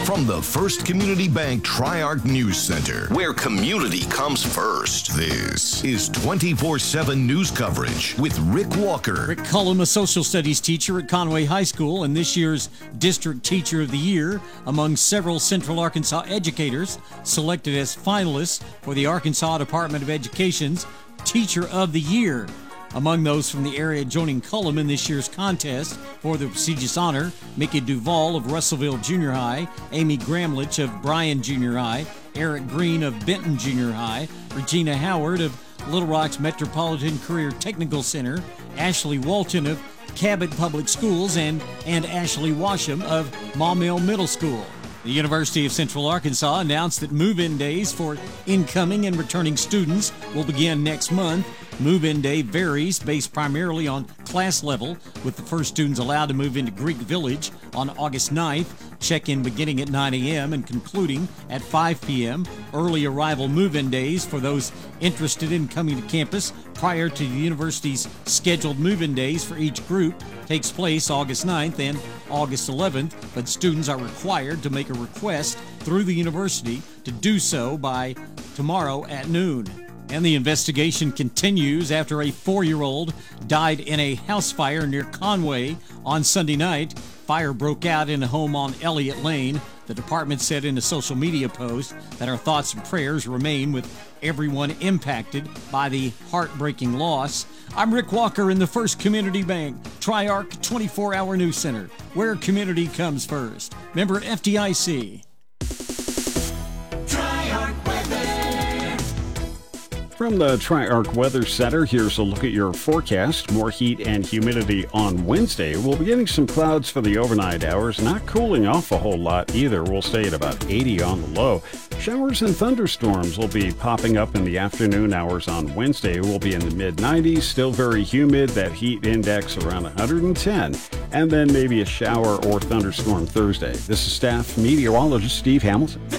From the First Community Bank Tri-Arc News Center, where community comes first, this is 24/7 news coverage with Rick Walker. Rick Cullum, a social studies teacher at Conway High School and this year's District Teacher of the Year, among several Central Arkansas educators selected as finalists for the Arkansas Department of Education's Teacher of the Year. Among those from the area joining Cullum in this year's contest for the prestigious honor, Mickey Duvall of Russellville Junior High, Amy Gramlich of Bryan Junior High, Eric Green of Benton Junior High, Regina Howard of Little Rock's Metropolitan Career Technical Center, Ashley Walton of Cabot Public Schools, and Ashley Washam of Maumelle Middle School. The University of Central Arkansas announced that move-in days for incoming and returning students will begin next month. Move-in day varies based primarily on class level, with the first students allowed to move into Greek Village on August 9th, check-in beginning at 9 a.m. and concluding at 5 p.m. Early arrival move-in days for those interested in coming to campus prior to the university's scheduled move-in days for each group takes place August 9th and August 11th, but students are required to make a request through the university to do so by tomorrow at noon. And the investigation continues after a 4-year-old died in a house fire near Conway on Sunday night. Fire broke out in a home on Elliott Lane. The department said in a social media post that our thoughts and prayers remain with everyone impacted by the heartbreaking loss. I'm Rick Walker in the First Community Bank Tri-Arc 24-Hour News Center, where community comes first. Member FDIC. From the Tri-Arc Weather Center, here's a look at your forecast. More heat and humidity on Wednesday. We'll be getting some clouds for the overnight hours, not cooling off a whole lot either. We'll stay at about 80 on the low. Showers and thunderstorms will be popping up in the afternoon hours on Wednesday. We'll be in the mid-90s, still very humid, that heat index around 110, and then maybe a shower or thunderstorm Thursday. This is staff meteorologist Steve Hamilton.